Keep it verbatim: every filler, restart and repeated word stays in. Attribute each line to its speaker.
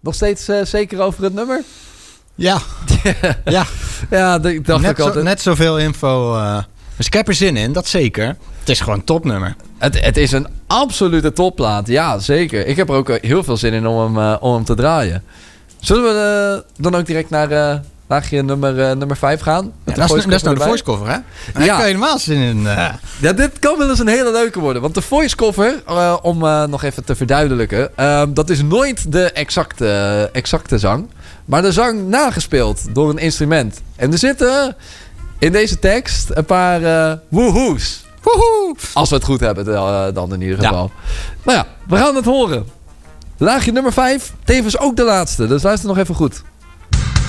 Speaker 1: Nog steeds uh, zeker over het nummer?
Speaker 2: Ja. ja.
Speaker 1: Ja, ik dacht
Speaker 2: net
Speaker 1: ook altijd.
Speaker 2: Zo, net zoveel info. Uh, dus ik heb er zin in, dat zeker. Het is gewoon een topnummer.
Speaker 1: Het, het is een absolute topplaat, ja, zeker. Ik heb er ook heel veel zin in om hem, uh, om hem te draaien. Zullen we uh, dan ook direct naar uh, laagje nummer, uh, nummer vijf gaan?
Speaker 2: Ja, dat, is, dat is nou de voice cover, hè? Daar
Speaker 1: ja.
Speaker 2: heb je helemaal zin in. Uh.
Speaker 1: Ja, dit kan wel eens een hele leuke worden. Want de voice cover, uh, om uh, nog even te verduidelijken... Uh, dat is nooit de exacte, exacte zang. Maar de zang nagespeeld door een instrument. En er zitten in deze tekst een paar uh, woehoes. Woehoe! Als we het goed hebben uh, dan in ieder geval. Ja. Nou ja, we gaan het horen. Laagje nummer vijf, tevens ook de laatste. Dus luister nog even goed.